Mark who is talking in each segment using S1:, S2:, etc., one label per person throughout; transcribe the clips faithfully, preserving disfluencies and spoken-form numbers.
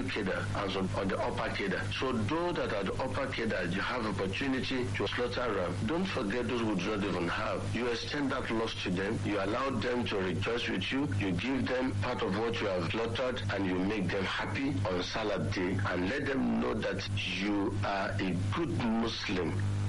S1: middle Kedah and some on the upper Kedah. So those that are the upper Kedah, you have opportunity to slaughter ram. Don't forget those who do not even have. You extend that loss to them. You allow them to rejoice with you. You give them part of what you have slaughtered, and you make them happy on Salah Day, and let them know that you are a good Muslim.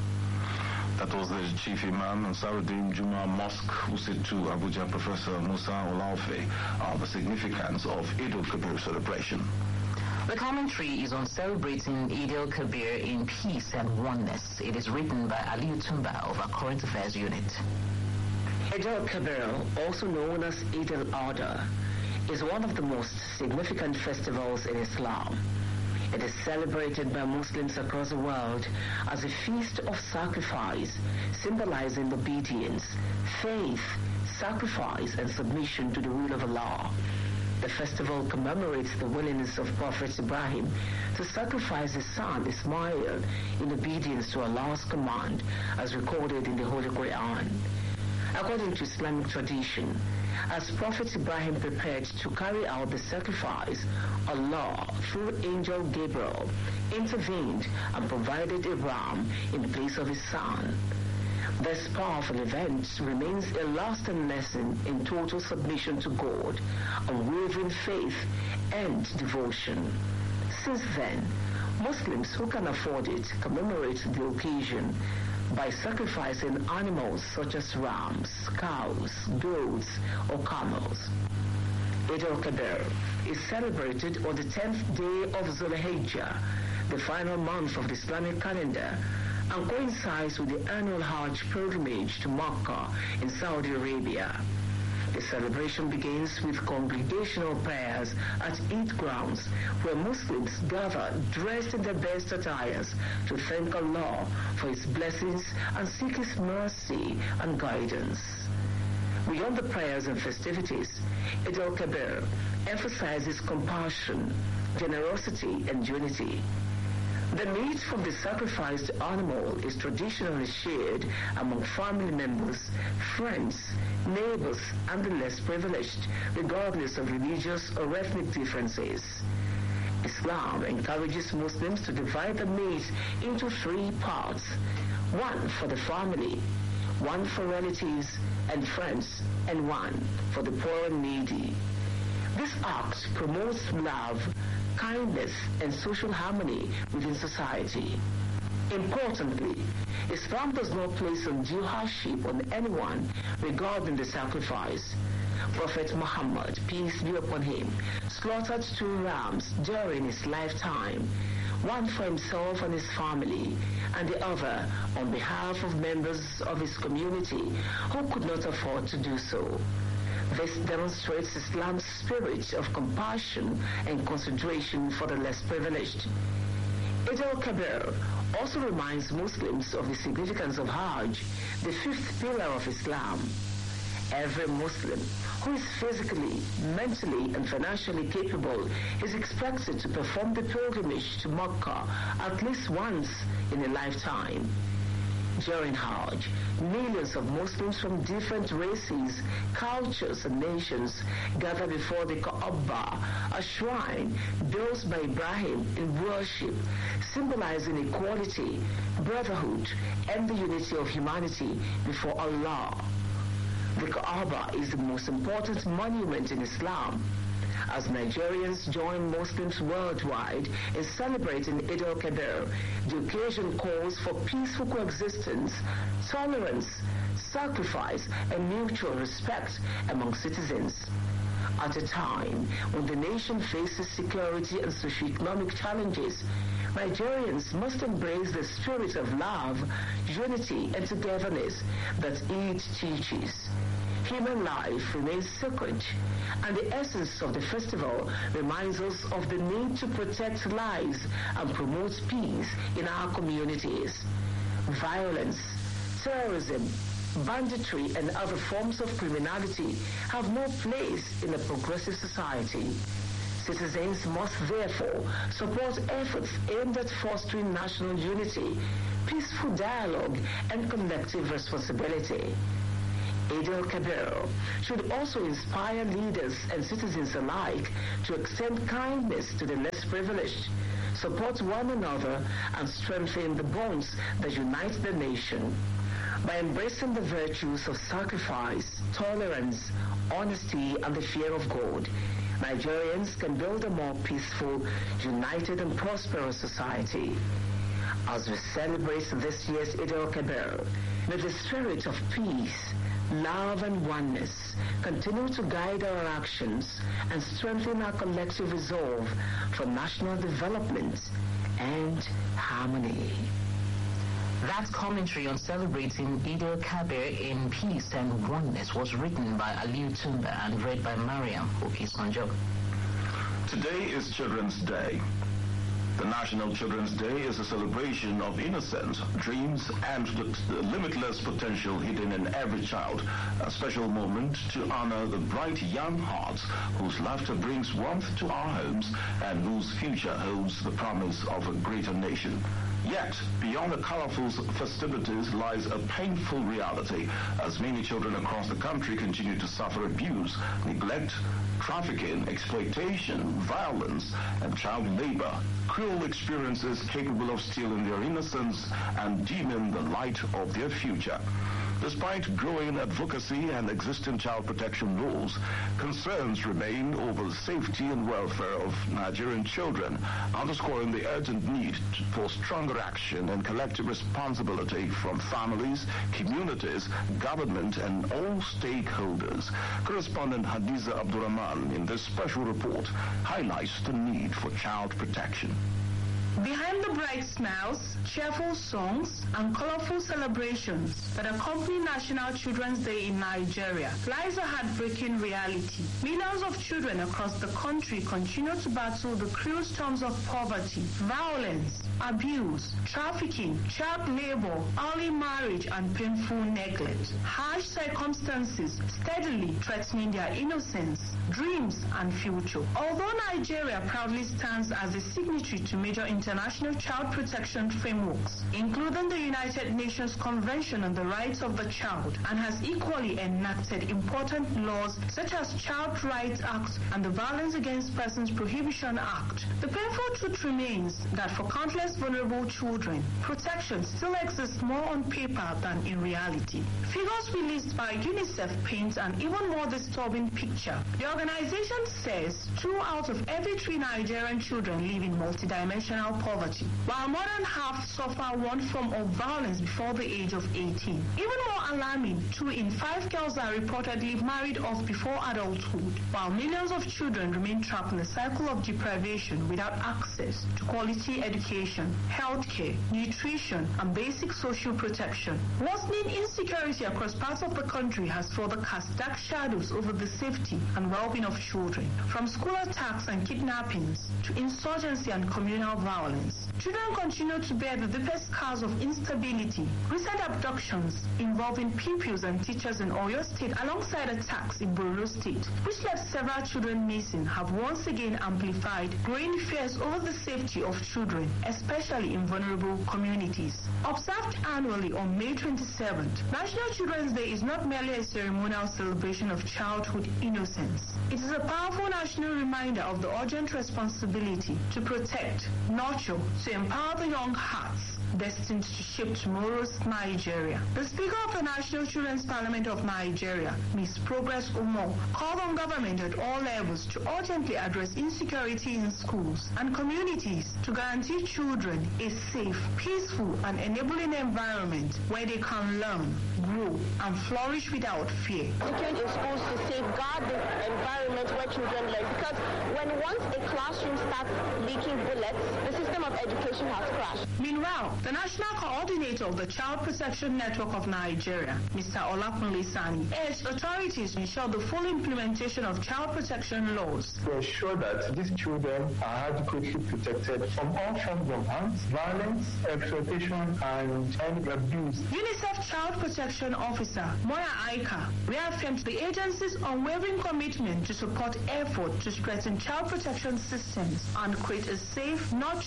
S2: That was the Chief Imam Ansaruddin Juma Mosque, who said to Abuja Professor Musa Olaofe on the significance of Eid al-Kabir celebration.
S3: The commentary is on celebrating Eid al-Kabir in peace and oneness. It is written by Ali Tumba of our Current Affairs Unit.
S4: Eid al-Kabir, also known as Eid al-Adha, is one of the most significant festivals in Islam. It is celebrated by Muslims across the world as a feast of sacrifice, symbolizing obedience, faith, sacrifice, and submission to the will of Allah. The festival commemorates the willingness of Prophet Ibrahim to sacrifice his son Ismail in obedience to Allah's command, as recorded in the Holy Quran. According to Islamic tradition, as Prophet Ibrahim prepared to carry out the sacrifice, Allah, through Angel Gabriel, intervened and provided a ram in place of his son. This powerful event remains a lasting lesson in total submission to God, unwavering faith, and devotion. Since then, Muslims who can afford it commemorate the occasion by sacrificing animals such as rams, cows, goats, or camels. Eid al-Kabir is celebrated on the tenth day of Zulhijjah, the final month of the Islamic calendar, and coincides with the annual Hajj pilgrimage to Makkah in Saudi Arabia. The celebration begins with congregational prayers at Eid grounds, where Muslims gather dressed in their best attires to thank Allah for His blessings and seek His mercy and guidance. Beyond the prayers and festivities, Eid al-Kabir emphasizes compassion, generosity, and unity. The meat from the sacrificed animal is traditionally shared among family members, friends, neighbors, and the less privileged, regardless of religious or ethnic differences. Islam encourages Muslims to divide the meat into three parts: one for the family, one for relatives and friends, and one for the poor and needy. This act promotes love, kindness, and social harmony within society. Importantly, Islam does not place undue hardship on anyone regarding the sacrifice. Prophet Muhammad, peace be upon him, slaughtered two rams during his lifetime, one for himself and his family, and the other on behalf of members of his community who could not afford to do so. This demonstrates Islam's spirit of compassion and consideration for the less privileged. Eid al-Kabir also reminds Muslims of the significance of Hajj, the fifth pillar of Islam. Every Muslim who is physically, mentally, and financially capable is expected to perform the pilgrimage to Makkah at least once in a lifetime. During Hajj, millions of Muslims from different races, cultures, and nations gather before the Kaaba, a shrine built by Ibrahim in worship, symbolizing equality, brotherhood, and the unity of humanity before Allah. The Kaaba is the most important monument in Islam. As Nigerians join Muslims worldwide in celebrating Eid al-Kabir, the occasion calls for peaceful coexistence, tolerance, sacrifice, and mutual respect among citizens. At a time when the nation faces security and socio-economic challenges, Nigerians must embrace the spirit of love, unity, and togetherness that Eid teaches. Human life remains sacred, and the essence of the festival reminds us of the need to protect lives and promote peace in our communities. Violence, terrorism, banditry, and other forms of criminality have no place in a progressive society. Citizens must therefore support efforts aimed at fostering national unity, peaceful dialogue, and collective responsibility. Eid al-Kabir should also inspire leaders and citizens alike to extend kindness to the less privileged, support one another, and strengthen the bonds that unite the nation. By embracing the virtues of sacrifice, tolerance, honesty, and the fear of God, Nigerians can build a more peaceful, united, and prosperous society. As we celebrate this year's Eid al-Kabir, may the spirit of peace, love, and oneness continue to guide our actions and strengthen our collective resolve for national development and harmony.
S3: That commentary on celebrating Eid al-Kabir in peace and oneness was written by Aliu Tumba and read by Mariam Okisanjo.
S2: Today is Children's Day. The National Children's Day is a celebration of innocence, dreams, and the limitless potential hidden in every child, a special moment to honor the bright young hearts whose laughter brings warmth to our homes and whose future holds the promise of a greater nation. Yet, beyond the colorful festivities lies a painful reality, as many children across the country continue to suffer abuse, neglect, trafficking, exploitation, violence, and child labor, cruel experiences capable of stealing their innocence and dimming the light of their future. Despite growing advocacy and existing child protection laws, concerns remain over the safety and welfare of Nigerian children, underscoring the urgent need for stronger action and collective responsibility from families, communities, government, and all stakeholders. Correspondent Hadiza Abdurrahman in this special report highlights the need for child protection.
S5: Behind the bright smiles, cheerful songs, and colorful celebrations that accompany National Children's Day in Nigeria lies a heartbreaking reality. Millions of children across the country continue to battle the cruel storms of poverty, violence, abuse, trafficking, child labor, early marriage, and painful neglect. Harsh circumstances steadily threatening their innocence, dreams, and future. Although Nigeria proudly stands as a signatory to major international child protection frameworks, including the United Nations Convention on the Rights of the Child, and has equally enacted important laws such as Child Rights Act and the Violence Against Persons Prohibition Act, the painful truth remains that for countless vulnerable children, protection still exists more on paper than in reality. Figures released by UNICEF paint an even more disturbing picture. The organization says two out of every three Nigerian children live in multidimensional poverty, while more than half suffer one form of violence before the age of eighteen. Even more alarming, two in five girls are reportedly married off before adulthood, while millions of children remain trapped in a cycle of deprivation without access to quality education, healthcare, nutrition, and basic social protection. Worsening insecurity across parts of the country has further cast dark shadows over the safety and well-being of children, from school attacks and kidnappings to insurgency and communal violence. Children continue to bear the deepest scars of instability. Recent abductions involving pupils and teachers in Oyo State alongside attacks in Borno State, which left several children missing, have once again amplified growing fears over the safety of children, especially in vulnerable communities. Observed annually on May twenty-seventh, National Children's Day is not merely a ceremonial celebration of childhood innocence. It is a powerful national reminder of the urgent responsibility to protect, nurture, to empower the young hearts destined to shape tomorrow's Nigeria. The Speaker of the National Children's Parliament of Nigeria, Miz Progress Umo, called on government at all levels to urgently address insecurity in schools and communities to guarantee children a safe, peaceful, and enabling environment where they can learn, grow, and flourish without fear.
S6: Security in schools to safeguard the environment where children learn, because when once a classroom starts leaking bullets, the system of education has crashed.
S5: Meanwhile, the National Coordinator of the Child Protection Network of Nigeria, Mister Olakunle Sani, urged authorities to ensure the full implementation of child protection laws
S7: to ensure that these children are adequately protected from all forms of harm, violence, exploitation, and any abuse.
S5: UNICEF Child Protection Officer Moya Aika reaffirmed the agency's unwavering commitment to support efforts to strengthen child protection systems and create a safe, nurturing, and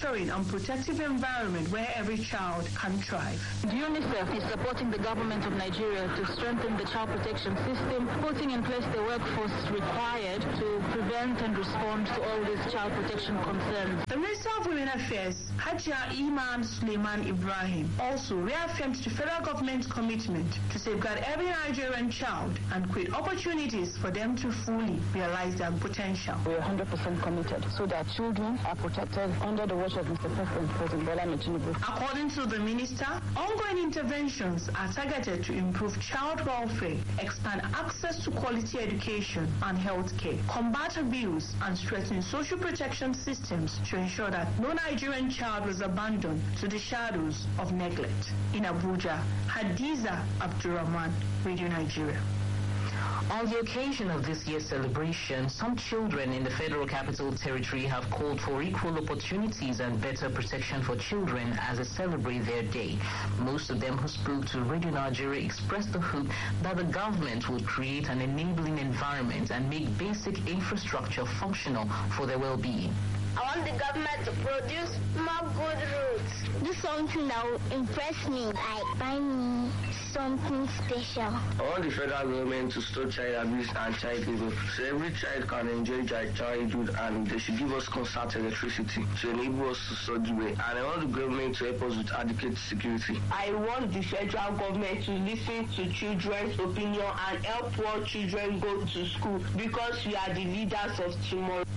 S5: and protective environment where every child can thrive.
S8: UNICEF is supporting the government of Nigeria to strengthen the child protection system, putting in place the workforce required to prevent and respond to all these child protection concerns.
S5: The Minister of Women Affairs, Hajia Iman Suleiman Ibrahim, also reaffirmed the federal government's commitment to safeguard every Nigerian child and create opportunities for them to fully realize their potential.
S8: We are one hundred percent committed so that children are protected under the watch of Mister President, President Bola Ahmed Tinubu.
S5: According to the minister, ongoing interventions are targeted to improve child welfare, expand access to quality education and health care, combat abuse, and strengthen social protection systems to ensure that no Nigerian child was abandoned to the shadows of neglect. In Abuja, Hadiza Abdurrahman, Radio Nigeria.
S3: On the occasion of this year's celebration, some children in the Federal Capital Territory have called for equal opportunities and better protection for children as they celebrate their day. Most of them who spoke to Radio Nigeria expressed the hope that the government would create an enabling environment and make basic infrastructure functional for their well-being.
S6: I want the government to produce more good roads. Do something that will impress me, like buy me something special.
S1: I want the federal government to stop child abuse and child labor, so every child can enjoy their childhood, and they should give us constant electricity to enable us to study well. And I want the government to help us with adequate security.
S9: I want the federal government to listen to children's opinion and help poor children go to school, because we are the leaders of tomorrow.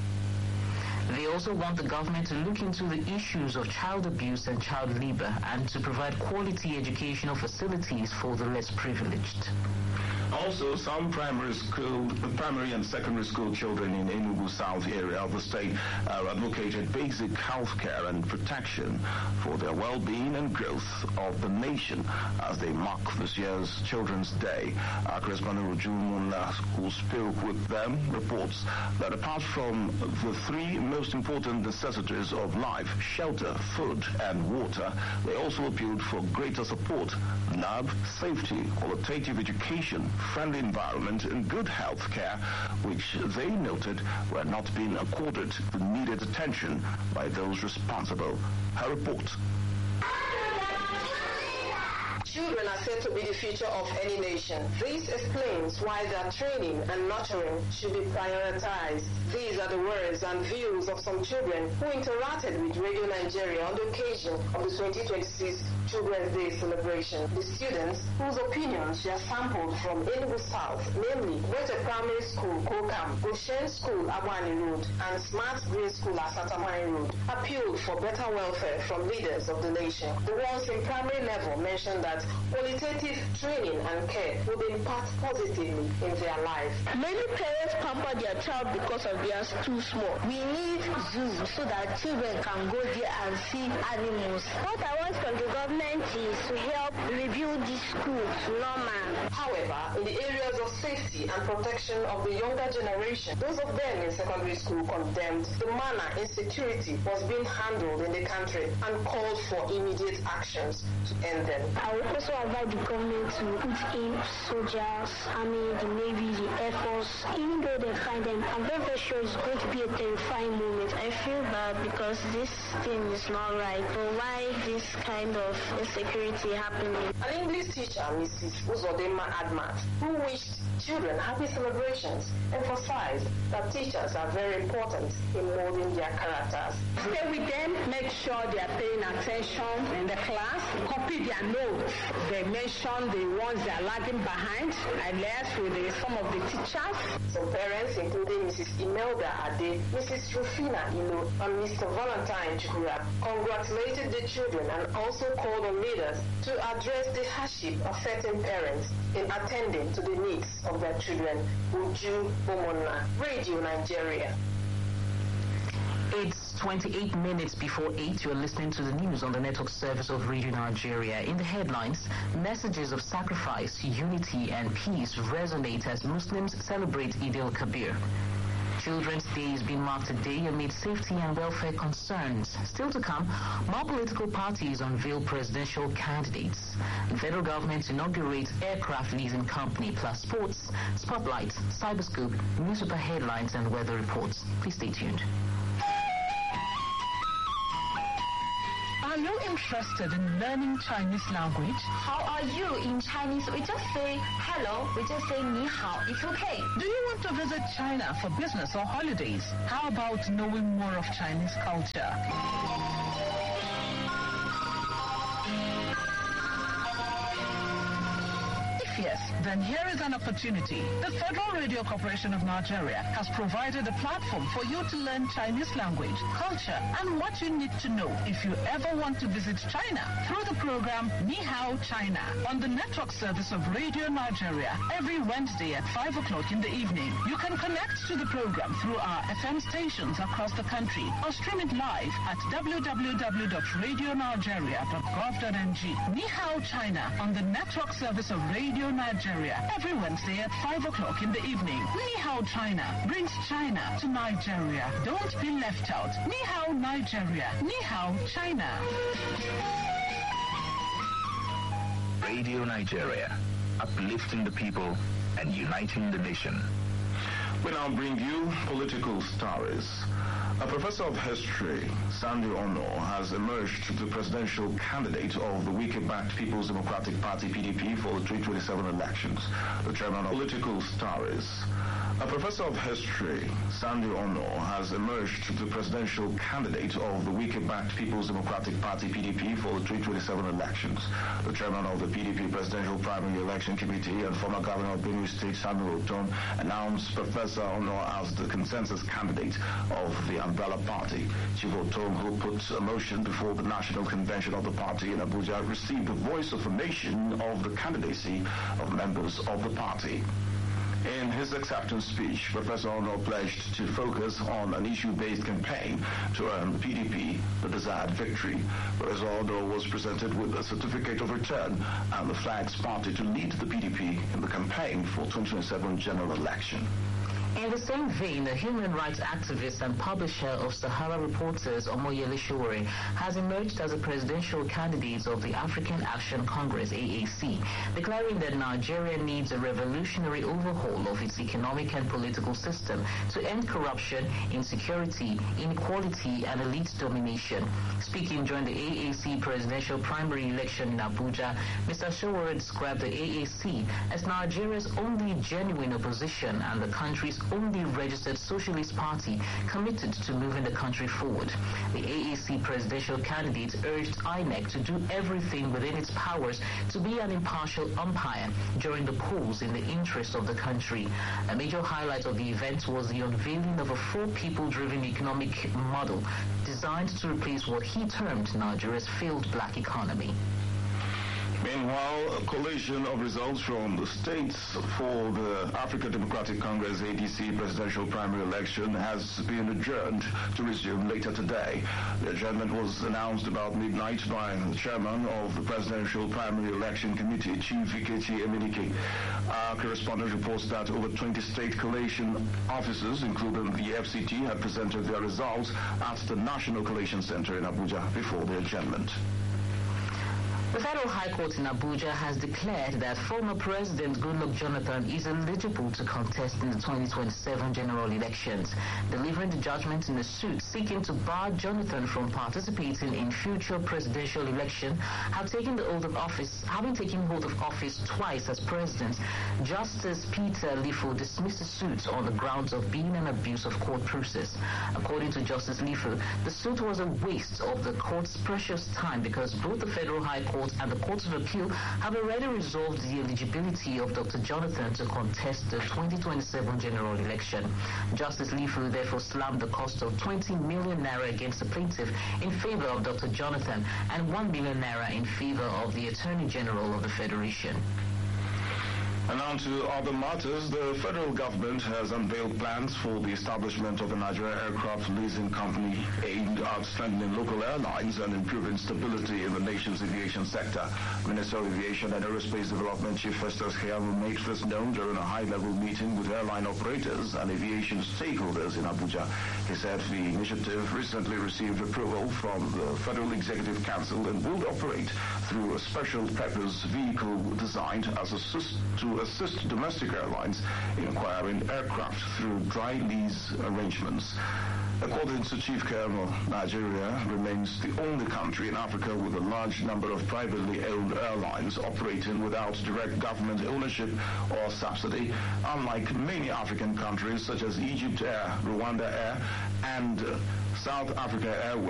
S3: They also want the government to look into the issues of child abuse and child labor and to provide quality educational facilities for the less privileged.
S2: Also, some primary school, primary and secondary school children in Enugu South area of the state are advocated basic health care and protection for their well-being and growth of the nation as they mark this year's Children's Day. Our correspondent Ruju Munla, who spoke with them, reports that apart from the three most important necessities of life, shelter, food, and water, they also appealed for greater support, love, safety, qualitative education, friendly environment, and good health care, which they noted were not being accorded the needed attention by those responsible. Her report.
S10: Children are said to be the future of any nation. This explains why their training and nurturing should be prioritized. These are the words and views of some children who interacted with Radio Nigeria on the occasion of the twenty twenty-six Children's Day celebration. The students, whose opinions were sampled from Enugu South, namely Wete Primary School, Kokam, Goshen School, Abwani Road, and Smart Green School, Asatamari Road, appealed for better welfare from leaders of the nation. The ones in primary level mentioned that qualitative training and care would impact positively in their life.
S6: Many parents pamper their child because of they are too small. We need zoos so that children can go there and see animals. What I want from the government is to help rebuild the schools normal.
S10: However, in the areas of safety and protection of the younger generation, those of them in secondary school condemned the manner insecurity was being handled in the country and called for immediate actions to end them.
S6: I would also invite the government to put in soldiers, army, the navy, the air force. Even though they find them, I'm very, very sure it's going to be a terrifying moment. I feel bad because this thing is not right. But why this kind of insecurity happening?
S10: An English teacher, Missus Uzodema Admat, who wished children happy celebrations, emphasized that teachers are very important in molding their characters.
S9: Stay with them, make sure they are paying attention in the class, copy their notes. They mention the ones that are lagging behind. I liaised with the, some of the teachers.
S10: Some parents, including Missus Imelda Ade, Missus Rufina Ilo, and Mister Valentine Chukura, congratulated the children and also called on leaders to address the hardship affecting parents in attending to the needs of their children. Uju Bomona, Radio Nigeria.
S3: It's twenty-eight minutes before eight. You're listening to the news on the network service of Radio Nigeria. In the headlines, messages of sacrifice, unity, and peace resonate as Muslims celebrate Eid al-Kabir. Children's Day is being marked today amid safety and welfare concerns. Still to come, more political parties unveil presidential candidates. The federal government inaugurates aircraft leasing company, plus sports, spotlight, cyberscope, newspaper headlines, and weather reports. Please stay tuned.
S11: you interested in learning Chinese language?
S12: How are you in Chinese? We just say hello. We just say ni hao. It's okay.
S11: Do you want to visit China for business or holidays? How about knowing more of Chinese culture? Yes, then here is an opportunity. The Federal Radio Corporation of Nigeria has provided a platform for you to learn Chinese language, culture, and what you need to know if you ever want to visit China through the program Ni Hao China on the network service of Radio Nigeria every Wednesday at five o'clock in the evening. You can connect to the program through our F M stations across the country or stream it live at w w w dot radio nigeria dot gov dot n g. Ni Hao China on the network service of Radio Nigeria every Wednesday at five o'clock in the evening. Ni Hao China brings China to Nigeria. Don't be left out. Ni Hao Nigeria. Ni Hao China.
S13: Radio Nigeria, uplifting the people and uniting the nation.
S2: We now bring you political stories. A professor of history, Sandy Ono, has emerged the presidential candidate of the Wike-backed People's Democratic Party, P D P, for the twenty twenty-seven elections. The chairman of political stories. A professor of history, Sandy Ono, has emerged the presidential candidate of the Wike-backed People's Democratic Party, P D P, for the twenty twenty-seven elections. The chairman of the P D P Presidential Primary Election Committee and former governor of Benue State, Samuel Otom, announced Professor Ono as the consensus candidate of the Umbrella Party. Chief Otom, who put a motion before the National Convention of the party in Abuja, received the voice affirmation of the candidacy of members of the party. In his acceptance speech, Professor Ono pledged to focus on an issue-based campaign to earn the P D P the desired victory. Professor Ono was presented with a certificate of return and the flags party to lead the P D P in the campaign for twenty twenty-seven general election.
S3: In the same vein, the human rights activist and publisher of Sahara Reporters, Omoyele Sowore, has emerged as a presidential candidate of the African Action Congress, A A C, declaring that Nigeria needs a revolutionary overhaul of its economic and political system to end corruption, insecurity, inequality, and elite domination. Speaking during the A A C presidential primary election in Abuja, Mister Sowore described the A A C as Nigeria's only genuine opposition and the country's only registered socialist party committed to moving the country forward. The A A C presidential candidate urged I N E C to do everything within its powers to be an impartial umpire during the polls in the interest of the country. A major highlight of the event was the unveiling of a four-people-driven economic model designed to replace what he termed Nigeria's failed black economy.
S2: Meanwhile, a collation of results from the states for the African Democratic Congress A D C presidential primary election has been adjourned to resume later today. The adjournment was announced about midnight by the chairman of the Presidential Primary Election Committee, Chief Ikechi Emenike. Our correspondent reports that over twenty state collation officers, including the F C T, had presented their results at the National Collation Center in Abuja before the adjournment.
S3: The Federal High Court in Abuja has declared that former President Goodluck Jonathan is eligible to contest in the twenty twenty-seven general elections, delivering the judgment in a suit seeking to bar Jonathan from participating in future presidential election. Have taken the oath of office, having taken hold of office twice as president, Justice Peter Lifo dismissed the suit on the grounds of being an abuse of court process. According to Justice Lifo, the suit was a waste of the court's precious time because both the Federal High Court and the Court of Appeal have already resolved the eligibility of Doctor Jonathan to contest the twenty twenty-seven general election. Justice Lifo therefore slammed the cost of twenty million naira against the plaintiff in favor of Doctor Jonathan and one million naira in favor of the Attorney General of the Federation.
S2: And on to other matters. The federal government has unveiled plans for the establishment of a Nigeria Aircraft Leasing Company aimed at strengthening local airlines and improving stability in the nation's aviation sector. Minister of Aviation and Aerospace Development Chief Festus Keyamo made this known during a high-level meeting with airline operators and aviation stakeholders in Abuja. He said the initiative recently received approval from the Federal Executive Council and will operate through a special purpose vehicle designed as assist to assist domestic airlines in acquiring aircraft through dry lease arrangements. According to Chief Colonel, Nigeria remains the only country in Africa with a large number of privately owned airlines operating without direct government ownership or subsidy, unlike many African countries such as Egypt Air, Rwanda Air, and uh, South Africa Airways.